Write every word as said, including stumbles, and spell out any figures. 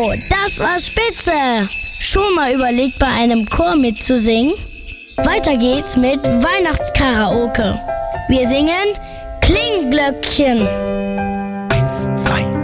Bravo, das war spitze. Schon mal überlegt, bei einem Chor mitzusingen? Weiter geht's mit Weihnachtskaraoke. Wir singen Klingglöckchen. Eins, zwei,